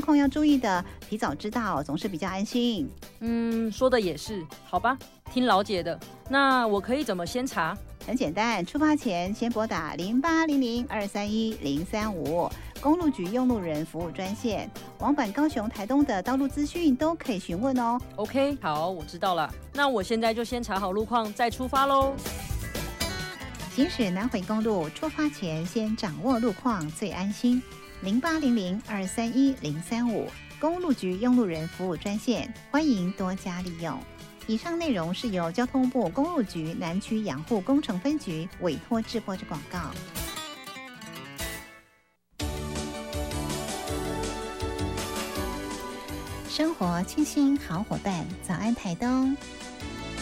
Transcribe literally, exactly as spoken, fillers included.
况要注意的，提早知道总是比较安心。 嗯，说的也是，好吧，听老姐的。那我可以怎么先查？ 很简单，出发前先拨打零八零零二三一零三五公路局用路人服务专线，往返高雄、台东的道路资讯都可以询问哦。 OK， 好，我知道了。那我现在就先查好路况，再出发喽。 行驶南回公路，出发前先掌握路况最安心。零八零零二三一零三五公路局用路人服务专线，欢迎多加利用。以上内容是由交通部公路局南区养护工程分局委托制播之广告。生活清新好伙伴，早安台东，